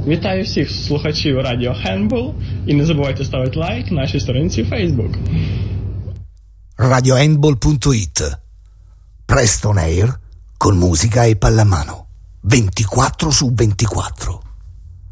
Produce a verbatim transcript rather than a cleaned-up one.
Вітаю всіх слухачів радіо Handball і не забувайте ставити лайк нашій сторінці Facebook. radio handball punto it. Presto on air con musica e pallamano. ventiquattro su ventiquattro.